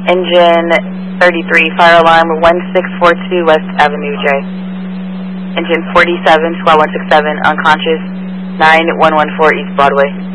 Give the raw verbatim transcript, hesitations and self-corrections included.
Engine thirty-three, fire alarm one six four two West Avenue J. Engine forty-seven, squad one six seven, unconscious, nine one one four East Broadway.